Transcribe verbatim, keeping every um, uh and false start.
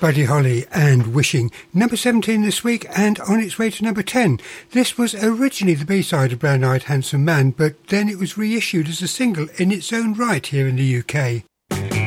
Buddy Holly and Wishing, number seventeen this week and on its way to number ten. This was originally the B-side of Brown Eyed Handsome Man, but then it was reissued as a single in its own right here in the U K.